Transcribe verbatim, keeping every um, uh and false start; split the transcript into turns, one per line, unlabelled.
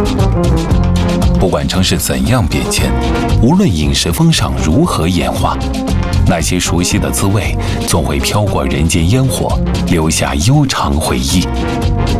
不管城市怎样变迁，无论饮食风尚如何演化，那些熟悉的滋味总会飘过人间烟火，留下悠长回忆。